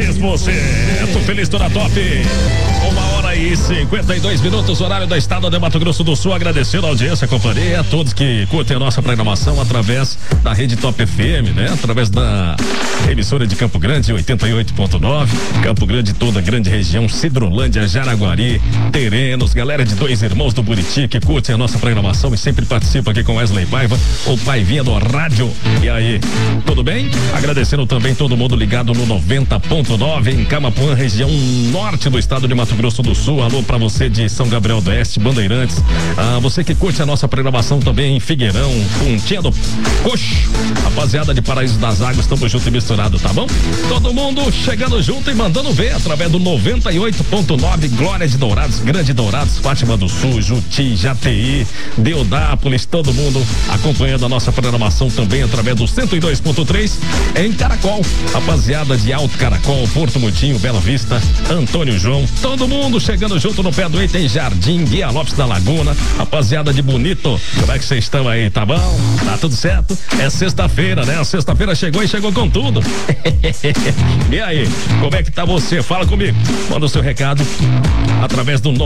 Tô feliz, tô na top. 1h52, horário do estado de Mato Grosso do Sul. Agradecendo a audiência, a companhia, a todos que curtem a nossa programação através da Rede Top FM, né? Através da emissora de Campo Grande, 88.9. Campo Grande, toda a grande região, Cidrolândia, Jaraguari, Terenos, galera de Dois Irmãos do Buriti que curtem a nossa programação e sempre participa aqui com Wesley Paiva, o Paivinha do rádio. E aí, tudo bem? Agradecendo também todo mundo ligado no 90.9 em Camapuã, região norte do estado de Mato Grosso do Sul. Alô pra você de São Gabriel do Oeste, Bandeirantes. Você que curte a nossa programação também em Figueirão, Pontinha do Coxo, rapaziada de Paraíso das Águas, tamo junto e misturado, tá bom? Todo mundo chegando junto e mandando ver através do 98.9, Glória de Dourados, Grande Dourados, Fátima do Sul, Juti, Jati, Deodápolis, todo mundo acompanhando a nossa programação também através do 102.3 em Caracol, rapaziada de Alto Caracol, Porto Mutinho, Bela Vista, Antônio João, todo mundo chegando junto no pé do Item Jardim, Guia Lopes da Laguna, rapaziada de Bonito, como é que vocês estão aí, tá bom? Tá tudo certo? É sexta-feira, né? A sexta-feira chegou e chegou com tudo. E aí, como é que tá você? Fala comigo, manda o seu recado através do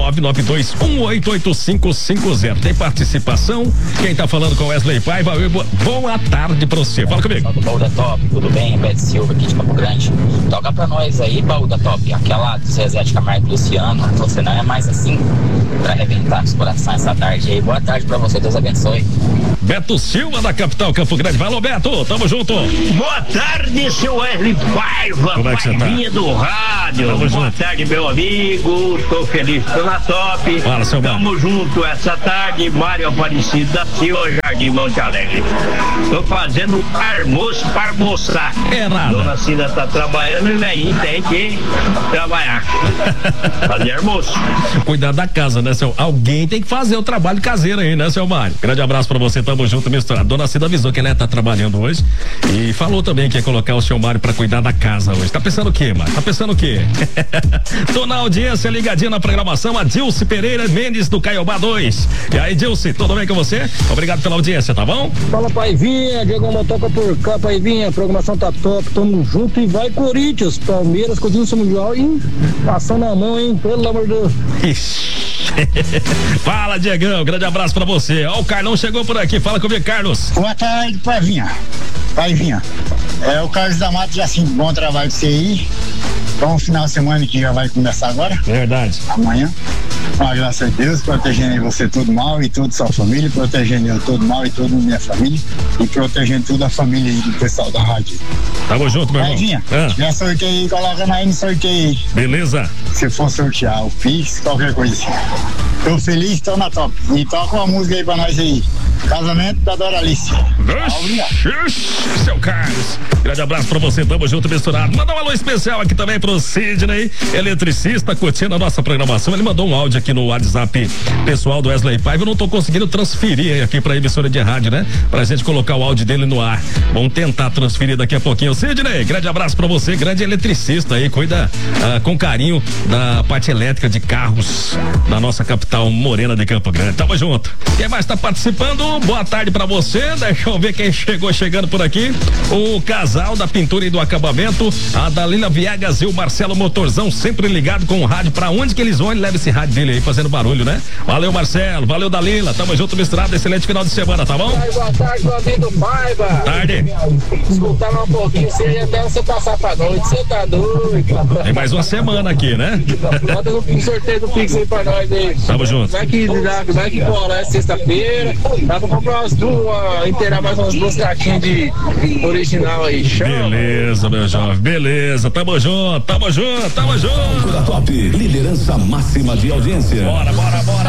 992188550. Tem participação? Quem tá falando com Wesley Paiva? Boa tarde pra você, fala comigo. Baú da Top, tudo bem? Beto Silva aqui de Campo Grande. Toca pra nós aí, Baú da Top, aquela do Zezé de Camargo e Luciano. Você não é mais assim, pra arrebentar os corações essa tarde aí. Boa tarde pra você, Deus abençoe. Beto Silva da capital Campo Grande. Valeu, Beto, tamo junto. Boa tarde, seu Wesley Paiva, como é que você tá? do rádio. Tamo Boa junto. tarde, meu amigo. Estou feliz, estou na top. Fala, seu Mário. Tamo junto essa tarde, Mário Aparecido da Silva, Jardim Monte Alegre. Tô fazendo almoço para almoçar. É nada. Dona Cida tá trabalhando e aí tem que trabalhar. Fazer almoço. Cuidar da casa, né, seu? Alguém tem que fazer o trabalho caseiro aí, né, seu Mário? Grande abraço pra você, tamo junto, misturado. Dona Cida avisou que ela tá trabalhando hoje e falou também que ia colocar o seu Mário pra cuidar da casa hoje. Tá pensando o quê, Mário? Tá pensando o quê? Tô na audiência, ligadinha na programação, a Dilce Pereira Mendes do Caiobá 2. E aí, Dilce, tudo bem com você? Obrigado pela audiência, tá bom? Fala, Paivinha, Diego Motoca por cá, Paivinha, a programação tá top, tamo junto e vai Corinthians, Palmeiras, Continência Mundial e ação na mão, hein, pelo amor de Deus. Fala, Diegão, grande abraço pra você. Ó, o Carlão chegou por aqui, fala comigo, Carlos. Boa tarde, Paivinha. É o Carlos da Mata, já sim, bom trabalho pra você aí. Bom final de semana que já vai começar agora. Verdade. Amanhã. Com a graça de Deus, protegendo aí você todo mal e toda sua família, protegendo eu todo mal e toda a minha família e protegendo toda a família aí do pessoal da rádio. Tamo junto, meu irmão. Paivinha, já sorteei, colocando aí no sorteio. Beleza. Se for sortear o Pix, qualquer coisa assim. Tô feliz, tô na top. E toca uma música aí pra nós aí. Casamento da Doralice. Seu Carlos, grande abraço pra você, tamo junto, misturado. Mandar um alô especial aqui também pro Sidney, eletricista, curtindo a nossa programação. Ele mandou um áudio aqui no WhatsApp pessoal do Wesley Paiva. Eu não tô conseguindo transferir aqui pra emissora de rádio, né? Pra gente colocar o áudio dele no ar. Vamos tentar transferir daqui a pouquinho. Sidney, grande abraço pra você, grande eletricista aí, cuida com carinho da parte elétrica de carros da nossa capital morena de Campo Grande. Tamo junto. Quem mais tá participando? Boa tarde pra você. Deixa eu ver quem chegando por aqui. O casal da pintura e do acabamento, a Dalila Viegas e o Marcelo Motorzão, sempre ligado com o rádio. Pra onde que eles vão, ele leva esse rádio dele aí fazendo barulho, né? Valeu, Marcelo, valeu, Dalila, tamo junto, misturado, excelente final de semana, tá bom? Boa tarde, meu amigo Paiva. Tarde. Escutando um pouquinho, até você passar pra noite, você tá doido. Tem mais uma semana aqui, né? Manda um sorteio do Pix aí pra nós aí. Tamo junto. Vai que cola, é sexta-feira, dá pra comprar inteirar mais umas duas caixinhas de original aí, show. Beleza, meu jovem, beleza, tamo junto. Da Top, liderança máxima de audiência. Bora.